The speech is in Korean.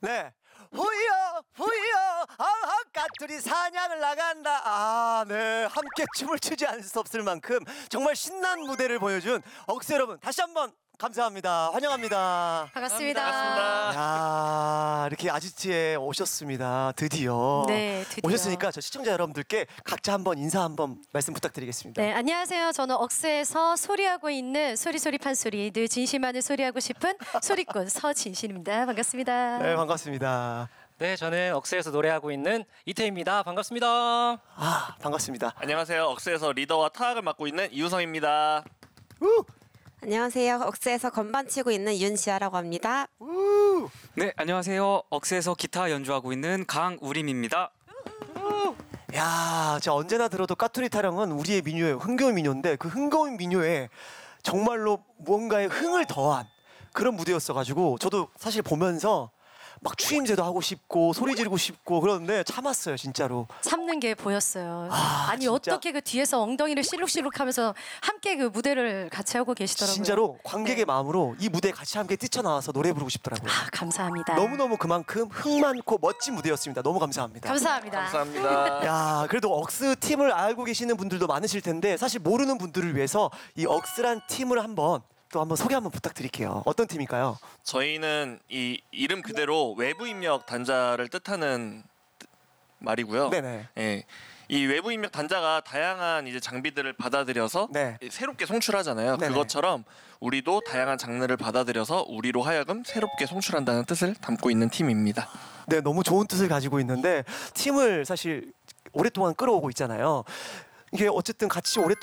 네. 후여 까투리 사냥을 나간다. 아, 네. 함께 춤을 추지 않을 수 없을 만큼 정말 신난 무대를 보여준 억새 여러분 다시 한번 감사합니다. 환영합니다. 반갑습니다. 야, 이렇게 아지트에 오셨습니다. 드디어. 네, 드디어. 오셨으니까 저 시청자 여러분들께 각자 한번 인사 한번 말씀 부탁드리겠습니다. 네, 안녕하세요. 저는 억새에서 소리하고 있는 소리 판소리, 늘 진심만을 소리하고 싶은 소리꾼 서진신입니다. 반갑습니다. 네, 반갑습니다. 네, 저는 억새에서 노래하고 있는 이태입니다. 반갑습니다. 아, 반갑습니다. 안녕하세요. 억새에서 리더와 타악을 맡고 있는 이우성입니다. 안녕하세요. 억새에서 건반 치고 있는 윤시아라고 합니다. 네, 안녕하세요. 억새에서 기타 연주하고 있는 강우림입니다. 야, 제가 언제나 들어도 까투리 타령은 우리의 민요예요. 흥겨운 민요인데 그 흥겨운 민요에 정말로 무언가의 흥을 더한 그런 무대였어가지고 저도 사실 보면서 막 추임새도 하고 싶고 소리 지르고 싶고 그러는데 참았어요, 진짜로. 참는 게 보였어요. 아, 아니 진짜? 어떻게 그 뒤에서 엉덩이를 실룩실룩하면서 함께 그 무대를 같이 하고 계시더라고요. 진짜로 관객의 네. 마음으로 이 무대에 같이 함께 뛰쳐나와서 노래 부르고 싶더라고요. 아, 감사합니다. 너무너무 그만큼 흥 많고 멋진 무대였습니다. 너무 감사합니다. 감사합니다. 감사합니다. 야, 그래도 억스 팀을 알고 계시는 분들도 많으실 텐데 사실 모르는 분들을 위해서 이 억스란 팀을 한번 소개 한번 부탁드릴게요. 어떤 팀일까요? 저희는 이 이름 그대로 외부 입력 단자를 뜻하는 말이고요. 네네. 예. 이 외부 입력 단자가 다양한 이제 장비들을 받아들여서 네. 새롭게 송출하잖아요. 네네. 그것처럼 우리도 다양한 장르를 받아들여서 우리로 하여금 새롭게 송출한다는 뜻을 담고 있는 팀입니다. 네, 너무 좋은 뜻을 가지고 있는데 팀을 사실 오랫동안 끌어오고 있잖아요. 이게 어쨌든 같이 오랫동안